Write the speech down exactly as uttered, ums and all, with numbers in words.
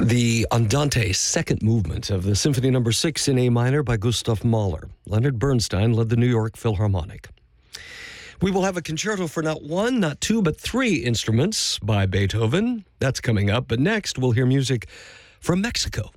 The Andante second movement of the Symphony Number six in A minor by Gustav Mahler. Leonard Bernstein led the New York Philharmonic. We will have a concerto for not one, not two, but three instruments by Beethoven. That's coming up. But next, we'll hear music from Mexico.